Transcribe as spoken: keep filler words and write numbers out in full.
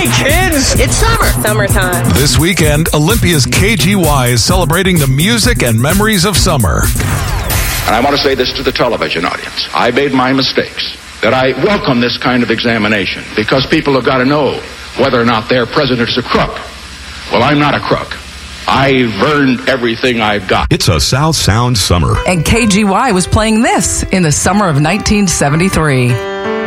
Hey, kids! It's summer. Summertime. This weekend, Olympia's K G Y is celebrating the music and memories of summer. And I want to say this to the television audience. I made my mistakes. That I welcome this kind of examination because people have got to know whether or not their president is a crook. Well, I'm not a crook. I've earned everything I've got. It's a South Sound summer. And K G Y was playing this in the summer of nineteen seventy-three.